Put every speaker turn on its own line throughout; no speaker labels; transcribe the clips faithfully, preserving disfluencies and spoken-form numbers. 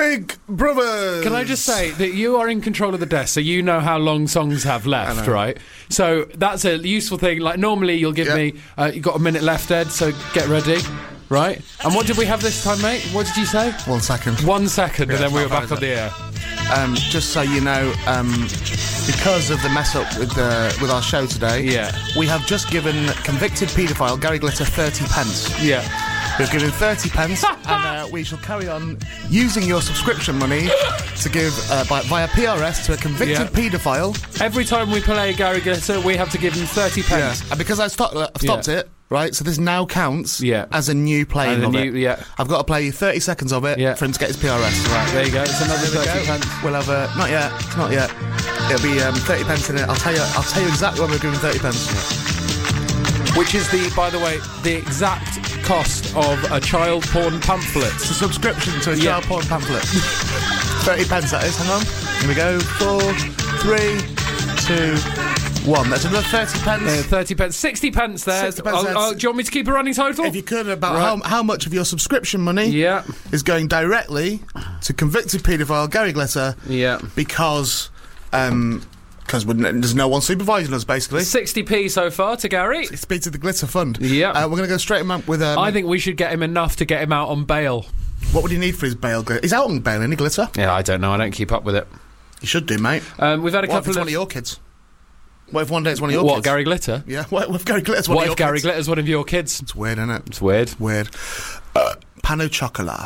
Big Brothers.
Can I just say that you are in control of the desk, so you know how long songs have left, right? So that's a useful thing. Like, normally you'll give
yep.
me, uh, you've got a minute left, Ed, so get ready, right? And what did we have this time, mate? What did you say?
One second.
One second,
yeah,
and then we were
bad,
back on the air.
Um, just so you know, um, because of the mess up with the, with our show today,
yeah.
we have just given convicted paedophile Gary Glitter thirty pence.
Yeah.
We've given thirty pence, and uh, we shall carry on using your subscription money to give uh, by, via P R S to a convicted
yeah.
paedophile.
Every time we play Gary Glitter, we have to give him thirty pence.
Yeah. And because I sto- uh, stopped
yeah.
it, right, so this now counts
yeah.
as a new playing
and
of
new,
it.
Yeah.
I've got to play thirty seconds of it
yeah.
for him to get his P R S.
Right, there you go. It's another
there we
thirty
go.
pence.
We'll have a... Not yet. Not yet. It'll be um, thirty pence in it. I'll tell you I'll tell you exactly when we're giving thirty pence.
Yeah. Which is, the, by the way, the exact cost of a child porn pamphlet.
It's a subscription to a
yeah.
child porn pamphlet. thirty pence that is. Hang on. Here we go. Four, three, two, one. That's another thirty pence.
Uh, thirty pence. sixty pence there.
sixty pence,
oh, oh, do you want me to keep a running total?
If you could, about
right.
how, how much of your subscription money
yeah.
is going directly to convicted paedophile Gary Glitter
yeah.
because... Um, Because there's no one supervising us, basically.
sixty p so far to Gary.
sixty p to the Glitter Fund.
Yeah.
Uh, we're going to go straight him with... Um,
I think we should get him enough to get him out on bail.
What would he need for his bail? He's out on bail, isn't he, Glitter?
Yeah, I don't know. I don't keep up with it.
You should do, mate.
Um, we've had a
what
couple
if it's
of...
one of your kids? What if one day it's one of your
what,
kids?
What, Gary Glitter?
Yeah, what if Gary Glitter's one
what
of your
if Gary
kids?
Glitter's one of your kids?
It's weird, isn't it?
It's weird.
It's weird. Uh, Pano Chocolat.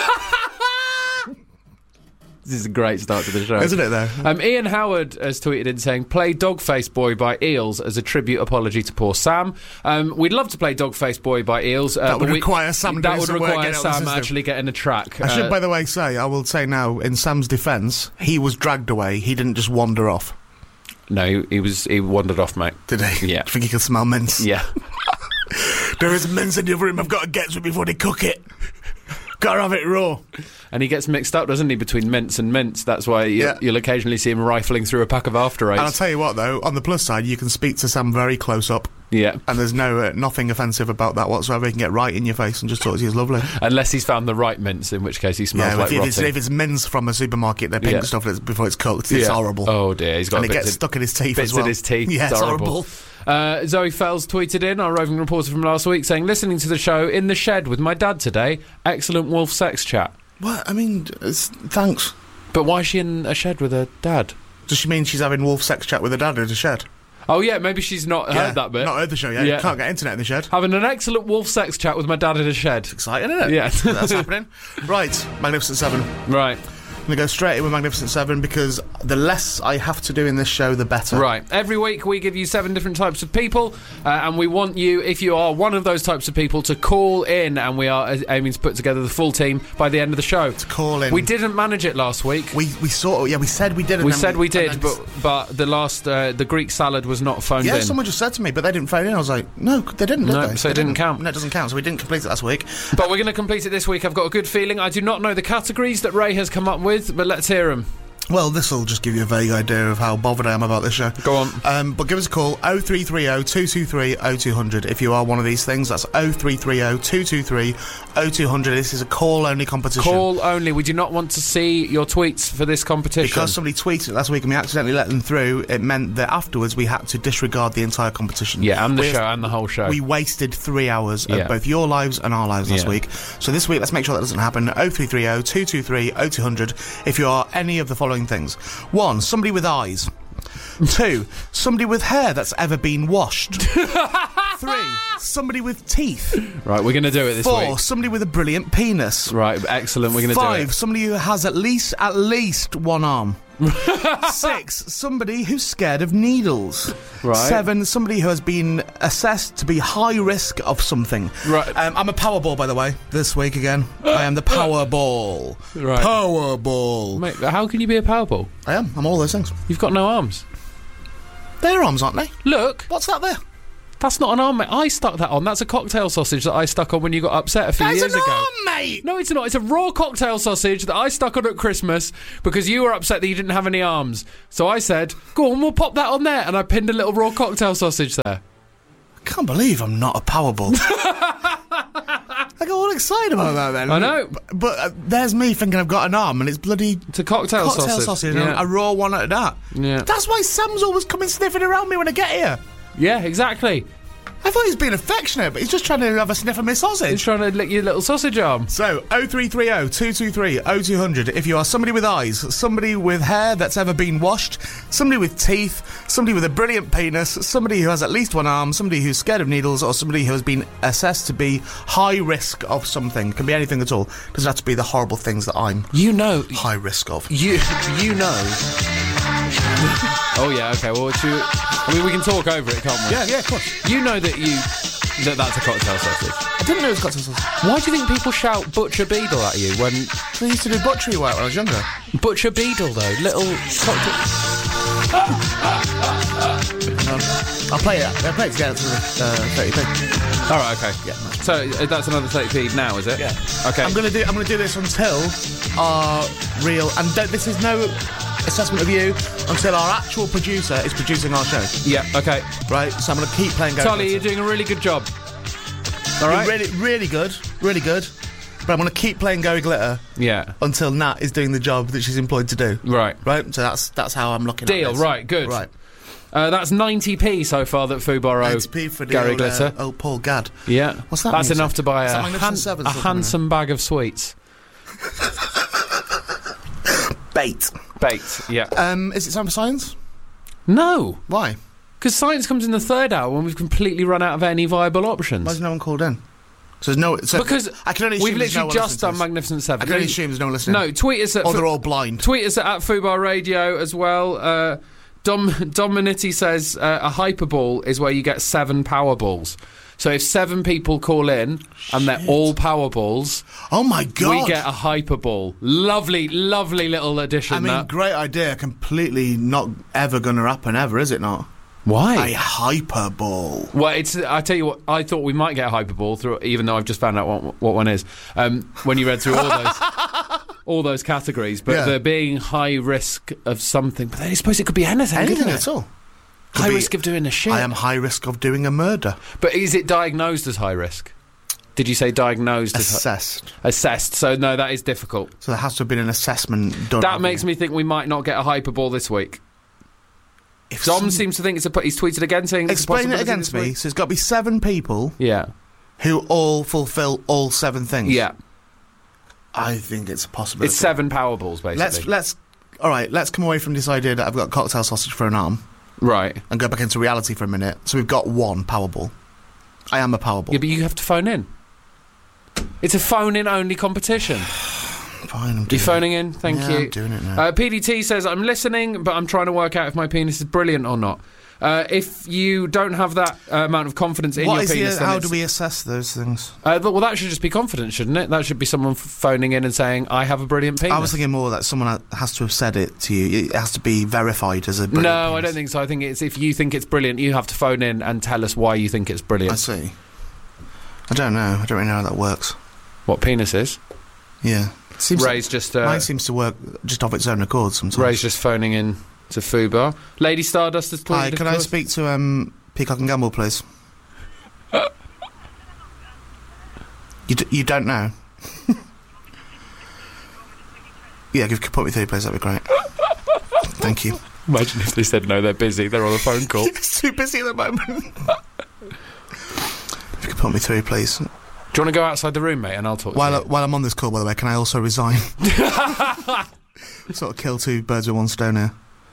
This is a great start to the show.
Isn't it, though?
Um, Ian Howard has tweeted in saying, play Dogface Boy by Eels as a tribute apology to poor Sam. Um, we'd love to play Dogface Boy by Eels. Uh,
that would
but we,
require Sam
That
doing
would
some work,
require
get it out the
Sam
system.
actually getting a track.
I should,
uh,
by the way, say, I will say now, in Sam's defence, he was dragged away. He didn't just wander off.
No, he, he was he wandered off, mate.
Did he?
Yeah.
I think he could smell mince.
Yeah.
There is mince in the other room. I've got to get to it before they cook it. Got to have it raw.
And he gets mixed up, doesn't he, between mince and mince. That's why you,
Yeah.
you'll occasionally see him rifling through a pack of After Eights.
And I'll tell you what, though, on the plus side, you can speak to Sam very close up.
Yeah.
And there's no uh, nothing offensive about that whatsoever. He can get right in your face and just talk to you. It's lovely.
Unless he's found the right mince, in which case he smells
Yeah,
like
if, if,
rotting.
it's, if it's mince from a supermarket, they're pink
Yeah.
stuff that's- before it's cooked. It's
Yeah.
horrible.
Oh dear, he's got
and it
bits
gets
in,
stuck in his teeth
bits
as well.
in his teeth.
Yeah,
it's
it's
horrible.
horrible.
Uh, Zoe Fells tweeted in, our roving reporter from last week, saying, listening to the show in the shed with my dad today. Excellent wolf sex chat.
What? I mean, it's, thanks.
But why is she in a shed with her dad?
Does she mean she's having wolf sex chat with her dad in the shed?
Oh yeah, maybe she's not
yeah,
heard that bit.
Not heard the show yet.
Yeah.
You can't get internet in the shed.
Having an excellent wolf sex chat with my dad in a shed.
Exciting, isn't it?
Yeah.
That's happening. Right, Magnificent Seven.
Right.
I'm going to go straight in with Magnificent Seven because the less I have to do in this show, the better.
Right. Every week we give you seven different types of people, uh, and we want you, if you are one of those types of people, to call in, and we are aiming to put together the full team by the end of the show.
To call in.
We didn't manage it last week.
We we sort of, yeah, we said we did.
We said we did,
and
but
then-
but the last, uh, the Greek salad was not phoned
Yeah,
in.
someone just said to me, but they didn't phone in. I was like, no, they didn't, did
No,
they?
so it
They
didn't count.
No, it doesn't count, so we didn't complete it last week.
But we're going to complete it this week. I've got a good feeling. I do not know the categories that Ray has come up with, but let's hear them.
Well, this will just give you a vague idea of how bothered I am about this show.
Go on.
Um, but give us a call, oh three three oh, two two three, oh two hundred. If you are one of these things, that's oh three three oh, two two three, oh two hundred. This is a call-only competition.
Call only. We do not want to see your tweets for this competition.
Because somebody tweeted it last week and we accidentally let them through, it meant that afterwards we had to disregard the entire competition.
Yeah, and the
We-
show, and the whole show.
We wasted three hours
Yeah.
of both your lives and our lives last
Yeah.
week. So this week, let's make sure that doesn't happen. oh three three oh, two two three, oh two hundred if you are any of the following things. One, somebody with eyes. Two, somebody with hair that's ever been washed. Three, somebody with teeth.
Right, we're going to do it this
Four,
week.
somebody with a brilliant penis.
Right, excellent. We're going to do
Five,
it.
somebody who has at least at least one arm. Six, somebody who's scared of needles.
Right.
Seven, somebody who has been assessed to be high risk of something.
Right.
Um, I'm a Powerball, by the way, this week again. I am the Powerball.
Right.
Powerball.
Mate, how can you be a Powerball?
I am. I'm all those things.
You've got no arms.
They're arms, aren't they?
Look,
What's that there?
that's not an arm, mate. I stuck that on. That's a cocktail sausage that I stuck on when you got upset a few
That's
years
an
ago.
arm, mate!
No, it's not. It's a raw cocktail sausage that I stuck on at Christmas because you were upset that you didn't have any arms. So I said, go on, we'll pop that on there. And I pinned a little raw cocktail sausage there.
I can't believe I'm not a Powerball. I got all excited about that then.
I know.
But, but uh, there's me thinking I've got an arm and it's bloody
It's a cocktail,
cocktail
sausage.
sausage,
Yeah.
and a raw one at that.
Yeah.
That's why Sam's always coming sniffing around me when I get here.
Yeah, exactly.
I thought he was being affectionate, but he's just trying to have a sniff of my
He's
sausage.
trying to lick your little sausage arm.
So, oh three three oh, two two three, oh two hundred. If you are somebody with eyes, somebody with hair that's ever been washed, somebody with teeth, somebody with a brilliant penis, somebody who has at least one arm, somebody who's scared of needles, or somebody who has been assessed to be high risk of something. Can be anything at all. Doesn't have to be the horrible things that I'm
You know...
high risk of.
You you know... Oh, yeah, okay, well, it's you... I mean, we can talk over it, can't we?
Yeah, yeah, of course.
You know that you... that that's a cocktail sausage.
I didn't know it was cocktail sausage.
Why do you think people shout Butcher Beadle at you when...
I used to do butchery work when I was younger.
Butcher Beadle, though? Little cocktail...
Um, I'll play it. I'll play it together for uh, thirty p.
All right, okay.
Yeah, nice.
So uh, that's another thirty p now, is it?
Yeah.
Okay.
I'm gonna do. I'm gonna do this until our real. And don't, this is no assessment of you until our actual producer is producing our show.
Yeah, okay.
Right. So I'm gonna keep playing. Gary
Tolly,
Glitter.
you're doing a really good job. All
You're
right?
really, really good. Really good. But I'm gonna keep playing Gary Glitter
Yeah.
until Nat is doing the job that she's employed to do.
Right.
Right. So that's that's how I'm looking.
Deal,
at this.
right, good.
Right.
Uh, that's ninety p so far that Fubar owe
ninety p for the
Gary
old,
Glitter.
Uh, old Paul Gadd.
Yeah.
What's that
That's
mean?
enough to buy
Is
a,
that Magnificent
han-
Seven
a
stuff in
handsome bag of sweets.
Bait.
Baked, yeah.
Um, is it time for science?
No.
Why?
Because science comes in the third hour when we've completely run out of any viable options.
Why has no one called in? So there's no. So
Because
I can only assume
we've
there's no
literally
one
just
listening
done
to us.
Magnificent Seven.
I can only assume there's no one listening.
No, tweet us at...
Or
Fu-
they're all blind.
Tweet us at, at Fubar Radio as well. Uh, Dom Dominitti says uh, a hyperball is where you get seven Powerballs. So if seven people call in and they're all Powerballs,
Oh my god!
we get a hyperball. Lovely, lovely little addition.
I mean,
that.
great idea. Completely not ever going to happen ever, is it not?
Why?
A hyperball.
Well, it's. I tell you what. I thought we might get a hyperball through, even though I've just found out what, what one is. Um, when you read through all those, all those categories, but
Yeah.
they're being high risk of something. But I suppose it could be anything.
Anything
couldn't it?
at all. Could
High
be,
risk of doing a shit.
I am high risk of doing a murder.
But is it diagnosed as high risk? Did you say diagnosed as
Assessed.
hi- assessed? So no, that is difficult.
So there has to have been an assessment done.
That makes me think we might not get a hyperball this week.
If
Dom
some-
seems to think it's a. He's tweeted again saying it's a
Explain it
possibility
again
this
to me.
week.
So it's got to be seven people
Yeah,
who all fulfil all seven things.
yeah.
I think it's a possibility.
It's seven Powerballs basically.
Let's let's. All right. Let's come away from this idea that I've got cocktail sausage for an arm
right.
and go back into reality for a minute. So we've got one Powerball. I am a Powerball.
Yeah, but you have to phone in. It's a phone-in only competition.
Fine. I'm doing
You're phoning in? Thank
Yeah,
you.
I'm doing it now.
Uh, P D T says, I'm listening, but I'm trying to work out if my penis is brilliant or not. Uh, if you don't have that uh, amount of confidence in
What
your
is
penis...
the,
then
how
it's-
do we assess those things?
Uh, th- well, that should just be confidence, shouldn't it? That should be someone f- phoning in and saying, I have a brilliant penis.
I was thinking more that someone ha- has to have said it to you. It has to be verified as a brilliant
No, I
penis.
don't think so. I think it's if you think it's brilliant, you have to phone in and tell us why you think it's
I
brilliant.
see. I don't know. I don't really know how that works.
What penis is?
Yeah. Seems
Ray's just... Uh,
mine seems to work just off its own accord sometimes.
Ray's just phoning in to Fubar. Lady Stardust has tweeted...
Hi,
of
can I
course.
speak to um, Peacock and Gamble, please? you, d- you don't know? Yeah, if you could put me through, please, that'd be great. Thank you.
Imagine if they said no, they're busy. They're on a phone call.
It's too busy at the moment. If you could put me through, please.
Do you want to go outside the room, mate, and I'll talk
While,
to
I,
you?
while I'm on this call, by the way, can I also resign? Sort of kill two birds with one stone here.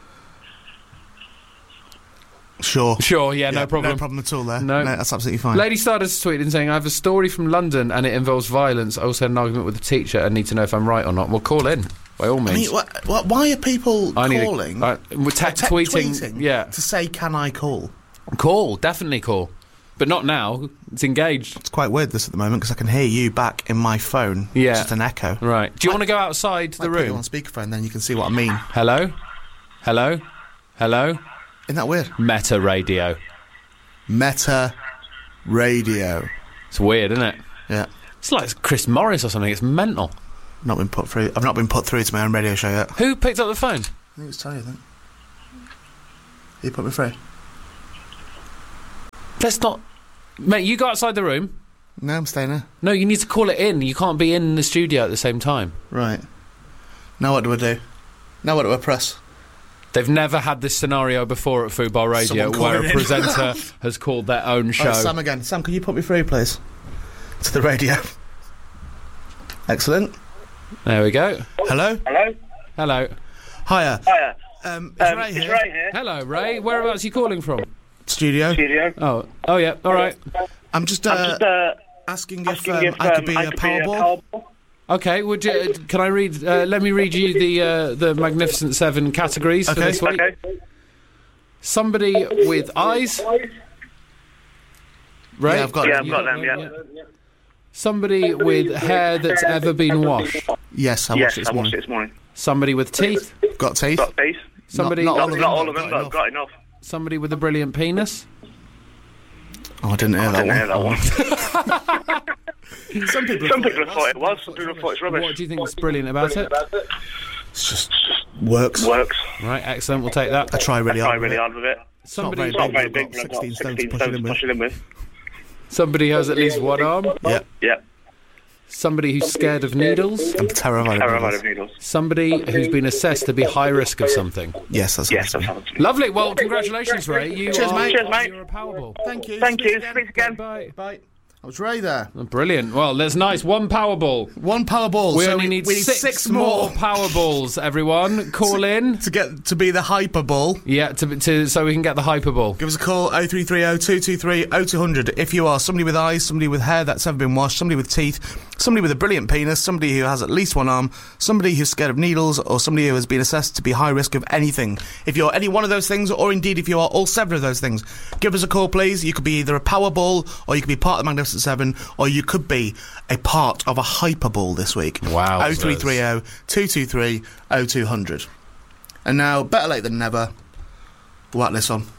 Sure.
Sure, yeah, no problem.
No problem at all there.
No.
that's absolutely fine.
Lady Stardust tweeted in saying, I have a story from London and it involves violence. I also had an argument with the teacher and need to know if I'm right or not. Well, call in, by all
I
means.
mean, what, what, why are people
I need a-
calling?
uh, we're te-
Or te-
tweeting,
tweeting
yeah.
to say, can I call?
Call, definitely call. But not now. It's engaged.
It's quite weird this at the moment because I can hear you back in my phone.
Yeah.
Just an echo.
Right. Do you want to go outside the
I'll put you
room?
on speakerphone, then you can see what I mean.
Hello? Hello? Hello?
Isn't that weird?
Meta radio.
Meta radio.
It's weird, isn't it?
Yeah.
It's like Chris Morris or something. It's mental.
Not been put through. I've not been put through to my own radio show yet.
Who picked up the phone?
I think it was Tony, I think. He put me through.
Let's not... Mate, you go outside the room.
No, I'm staying here.
No, you need to call it in. You can't be in the studio at the same time.
Right. Now what do I do? Now what do I press?
They've never had this scenario before at Fubar Radio
Someone
where
call
a
it in.
presenter has called their own show.
Oh, Sam again. Sam, can you put me through, please? To the radio. Excellent.
There we go.
Hello?
Hello?
Hello.
Hiya.
Hiya.
Um, it's
Um,
Ray
it's
here.
Ray here.
Hello, Ray. Whereabouts are you calling from?
Studio.
Studio.
Oh, oh yeah. All right.
I'm just, uh,
I'm just uh,
asking if,
asking
um,
if
I could
um,
be
I
a
could be a
Powerball.
Powerball.
Okay. Would you? Uh, can I read? Uh, let me read you the uh, the Magnificent Seven categories for
Okay.
this week.
Okay.
Somebody with eyes. Ray?
Yeah, I've got
Yeah,
it.
I've got them, yeah.
Somebody with hair that's ever been washed.
Yes, I watched
Yes,
it this
I watched
morning.
it this morning.
Somebody with teeth.
Got teeth.
Got these.
Somebody.
Not-
Not,
All of
not
them,
all
but
of them,
got
but I've got enough.
Somebody with a brilliant penis.
Oh, I didn't hear
I
that
didn't
one.
hear that one.
Some people
Some people have thought it was, some people have thought it's rubbish.
What do you think is brilliant about it?
It's just works.
Works.
Right, excellent. We'll take that.
I try really
Try
hard. with
really
it.
hard with it.
Somebody,
very
It's not very
I've
big,
got
but I've got
sixteen stones
sixteen
to push it
stones
in
to
with.
push it in with.
somebody has at least one arm.
Yeah,
Yeah.
Somebody who's scared of needles.
I'm terrified of
Terrified
needles.
of needles.
Somebody who's been assessed to be high risk of something.
Yes, that's
Yes,
awesome.
that's happened to me.
Lovely. Well, congratulations, Ray. You
Cheers,
are,
mate.
Cheers, mate.
You're a Powerball.
Thank you.
Thank
Speak
you.
again.
Speak again.
Bye.
Bye. I was Ray there.
Brilliant. Well, that's nice. One Powerball.
One Powerball.
We
so
only
we,
need,
we need
six,
six
more
more
Powerballs. Everyone, call in.
to get to be the Hyperball.
Yeah, to, to so we can get the Hyperball.
Give us a call oh three three oh, two two three, oh two hundred if you are somebody with eyes, somebody with hair that's ever been washed, somebody with teeth, somebody with a brilliant penis, somebody who has at least one arm, somebody who's scared of needles, or somebody who has been assessed to be high risk of anything. If you're any one of those things, or indeed if you are all seven of those things, give us a call, please. You could be either a Powerball, or you could be part of the Magnificent Seven, or you could be a part of a Hyperball this week.
Wowzers.
oh three three oh, two two three, oh two hundred. And now, better late than never, whack this on.